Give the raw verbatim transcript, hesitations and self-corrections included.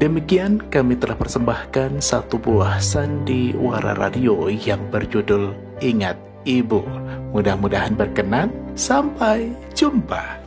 Demikian kami telah persembahkan satu buah sandiwara radio yang berjudul Ingat Ibu. Mudah-mudahan berkenan. Sampai jumpa.